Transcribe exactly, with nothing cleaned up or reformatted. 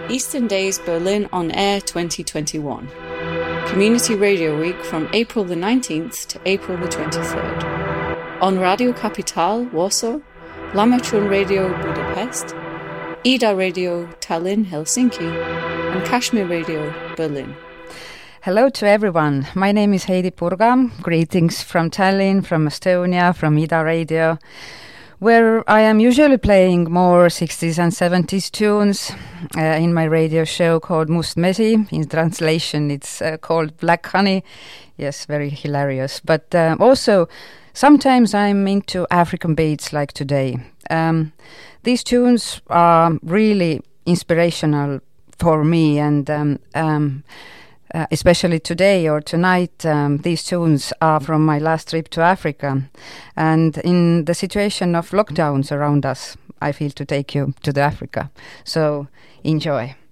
Eastern Days Berlin On Air twenty twenty-one. Community Radio Week from April the nineteenth to April the twenty-third. On Radio Capital, Warsaw, Lamachun Radio Budapest, Ida Radio Tallinn, Helsinki, and Kashmir Radio Berlin. Hello to everyone. My name is Heidi Purga. Greetings from Tallinn, from Estonia, from Ida Radio, where I am usually playing more sixties and seventies tunes uh, in my radio show called Must Mesi. In translation, it's uh, called Black Honey. Yes, very hilarious. But uh, also, sometimes I'm into African beats like today. Um, these tunes are really inspirational for me, and um, um, Uh, especially today or tonight, um, these tunes are from my last trip to Africa. And in the situation of lockdowns around us, I feel to take you to the Africa. So enjoy.